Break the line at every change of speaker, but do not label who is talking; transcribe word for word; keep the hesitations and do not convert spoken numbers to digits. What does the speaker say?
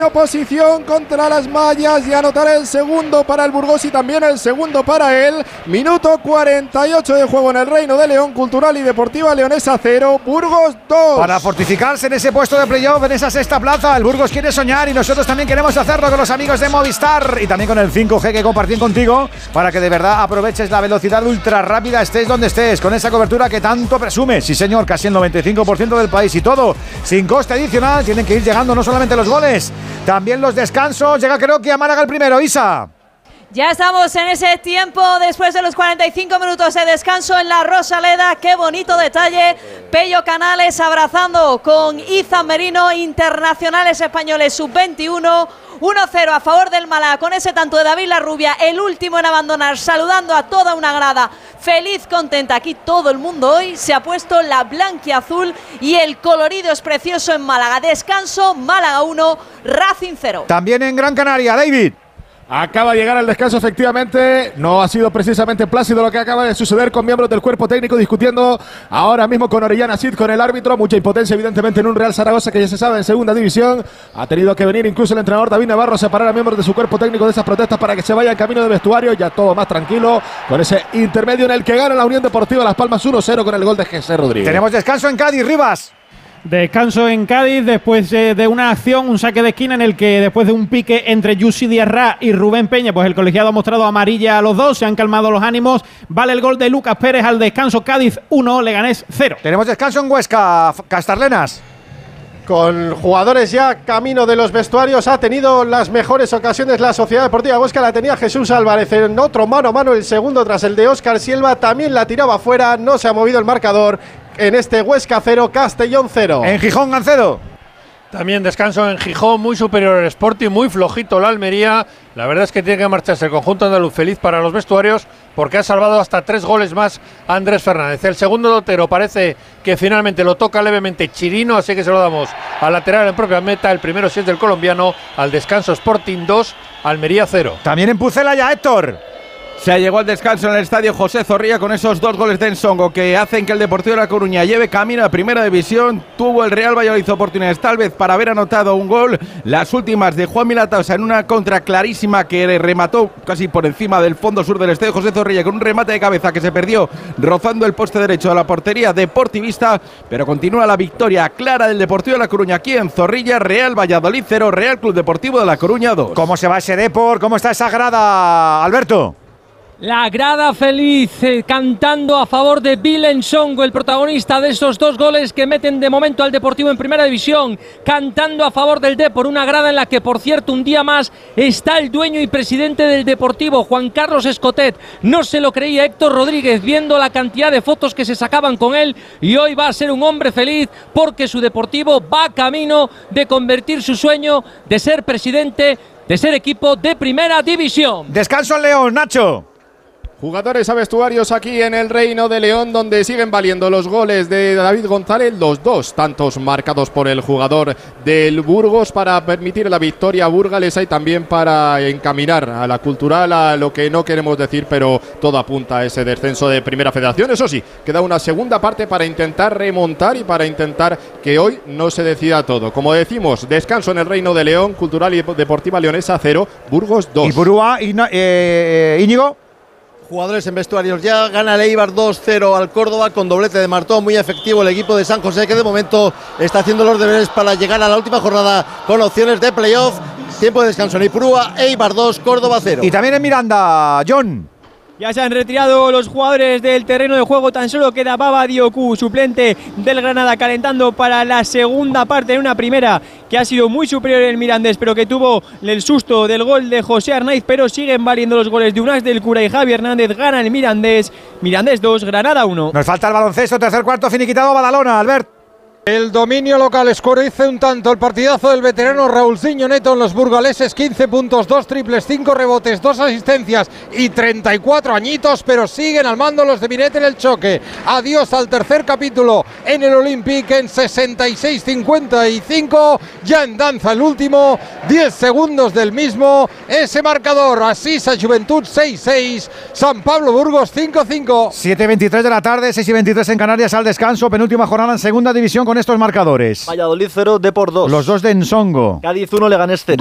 Posición contra las mallas y anotará el segundo para el Burgos y también el segundo para él. Minuto cuarenta y ocho de juego en el Reino de León. Cultural y Deportiva Leonesa cero, Burgos dos.
Para fortificarse en ese puesto de playoff, en esa sexta plaza, el Burgos quiere soñar y nosotros también queremos hacerlo con los amigos de Movistar y también con el cinco G que compartí contigo para que de verdad aproveches la velocidad ultra rápida, estés donde estés, con esa cobertura que tanto presume. Sí señor, casi el noventa y cinco por ciento del país y todo sin coste adicional. Tienen que ir llegando no solamente los goles, también los descansos. Llega creo que a Málaga el primero, Isa.
Ya estamos en ese tiempo después de los cuarenta y cinco minutos de descanso en la Rosaleda. Qué bonito detalle. Pello Canales abrazando con Izan Merino, internacionales españoles sub veintiuno. uno cero a favor del Málaga con ese tanto de David Larrubia, el último en abandonar, saludando a toda una grada. Feliz, contenta. Aquí todo el mundo hoy se ha puesto la blanquiazul y el colorido es precioso en Málaga. Descanso, Málaga uno, Racing cero.
También en Gran Canaria, David.
Acaba de llegar al descanso, efectivamente. No ha sido precisamente plácido lo que acaba de suceder con miembros del cuerpo técnico discutiendo ahora mismo con Orellana Cid, con el árbitro. Mucha impotencia, evidentemente, en un Real Zaragoza que ya se sabe en segunda división. Ha tenido que venir incluso el entrenador David Navarro a separar a miembros de su cuerpo técnico de esas protestas para que se vayan camino de vestuario. Ya todo más tranquilo con ese intermedio en el que gana la Unión Deportiva Las Palmas uno cero con el gol de Jesús Rodríguez.
Tenemos descanso en Cádiz, Rivas.
Descanso en Cádiz después eh, de una acción, un saque de esquina en el que después de un pique entre Yusi Diarra y Rubén Peña, pues el colegiado ha mostrado amarilla a los dos, se han calmado los ánimos. Vale el gol de Lucas Pérez al descanso. Cádiz uno, Leganés cero.
Tenemos descanso en Huesca, Castarlenas.
Con jugadores ya camino de los vestuarios, ha tenido las mejores ocasiones la Sociedad Deportiva Huesca. La tenía Jesús Álvarez en otro mano a mano, el segundo tras el de Óscar Silva. También la tiraba fuera, no se ha movido el marcador en este Huesca cero, Castellón cero.
En Gijón, Gancedo.
También descanso en Gijón, muy superior el Sporting, muy flojito la Almería. La verdad es que tiene que marcharse el conjunto andaluz feliz para los vestuarios porque ha salvado hasta tres goles más a Andrés Fernández. El segundo lotero parece que finalmente lo toca levemente Chirino, así que se lo damos al lateral en propia meta. El primero sí es del colombiano. Al descanso Sporting dos, Almería cero.
También en Pucela ya Héctor.
Se llegó al descanso en el estadio José Zorrilla con esos dos goles de Ensongo que hacen que el Deportivo de La Coruña lleve camino a Primera División. Tuvo el Real Valladolid oportunidades tal vez para haber anotado un gol. Las últimas de Juan Milatosa en una contra clarísima que remató casi por encima del fondo sur del estadio José Zorrilla con un remate de cabeza que se perdió rozando el poste derecho de la portería deportivista. Pero continúa la victoria clara del Deportivo de La Coruña aquí en Zorrilla. Real Valladolid cero, Real Club Deportivo de La Coruña dos.
¿Cómo se va ese Depor? ¿Cómo está esa grada, Alberto?
La grada feliz eh, cantando a favor de Bill Ensongo, el protagonista de esos dos goles que meten de momento al Deportivo en Primera División, cantando a favor del Depor, una grada en la que por cierto un día más está el dueño y presidente del Deportivo, Juan Carlos Escotet. No se lo creía Héctor Rodríguez viendo la cantidad de fotos que se sacaban con él y hoy va a ser un hombre feliz porque su Deportivo va camino de convertir su sueño de ser presidente, de ser equipo de Primera División.
Descanso en León, Nacho.
Jugadores a vestuarios aquí en el Reino de León, donde siguen valiendo los goles de David González, los dos tantos marcados por el jugador del Burgos para permitir la victoria burgalesa y también para encaminar a la Cultural a lo que no queremos decir, pero todo apunta a ese descenso de Primera Federación. Eso sí, queda una segunda parte para intentar remontar y para intentar que hoy no se decida todo. Como decimos, descanso en el Reino de León, Cultural y Deportiva Leonesa cero, Burgos dos.
¿Y Burúa, y, eh, Íñigo?
Jugadores en vestuarios ya, gana el Eibar dos cero al Córdoba con doblete de Martón, muy efectivo el equipo de San José que de momento está haciendo los deberes para llegar a la última jornada con opciones de playoff. Tiempo de descanso en Ipurúa, Eibar dos, Córdoba cero.
Y también en Miranda, John.
Ya se han retirado los jugadores del terreno de juego, tan solo queda Baba Dioku, suplente del Granada, calentando para la segunda parte en una primera que ha sido muy superior el Mirandés, pero que tuvo el susto del gol de José Arnaiz, pero siguen valiendo los goles de Unas del Cura y Javi Hernández. Gana el Mirandés, Mirandés dos, Granada uno.
Nos falta el baloncesto, tercer cuarto finiquitado, Badalona, Albert.
El dominio local escurece un tanto el partidazo del veterano Raúlciño Neto en los burgaleses, quince puntos, dos triples, cinco rebotes, dos asistencias y treinta y cuatro añitos, pero siguen al mando los de Miret en el choque. Adiós al tercer capítulo en el Olympique en sesenta y seis cincuenta y cinco, ya en danza el último, diez segundos del mismo, ese marcador, Asisa Juventud seis seis, San Pablo Burgos cinco cinco.
siete y veintitrés de la tarde, seis y veintitrés en Canarias al descanso, penúltima jornada en segunda división con estos marcadores.
Valladolid cero, Depor dos.
Los dos de Ensongo.
Cádiz uno, Leganés cero.